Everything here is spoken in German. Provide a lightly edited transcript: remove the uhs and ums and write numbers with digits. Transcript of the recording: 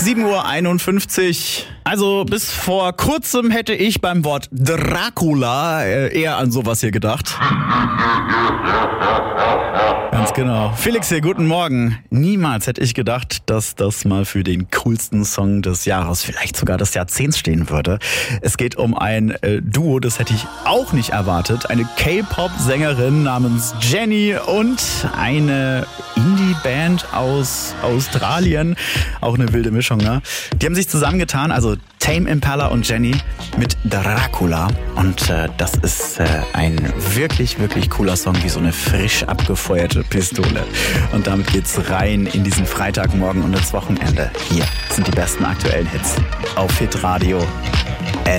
7:51 Uhr. Also bis vor kurzem hätte ich beim Wort Dracula eher an sowas hier gedacht. Ganz genau. Felix hier, guten Morgen. Niemals hätte ich gedacht, dass das mal für den coolsten Song des Jahres, vielleicht sogar des Jahrzehnts stehen würde. Es geht um ein Duo, das hätte ich auch nicht erwartet. Eine K-Pop-Sängerin namens Jennie und eine Indie-Band aus Australien. Auch eine wilde Mischung, ne? Die haben sich zusammengetan, also Tame Impala und Jennie mit Dracula. Und das ist ein wirklich, wirklich cooler Song, wie so eine frisch abgefeuerte Pistole. Und damit geht's rein in diesen Freitagmorgen und ins Wochenende. Hier sind die besten aktuellen Hits auf Hitradio.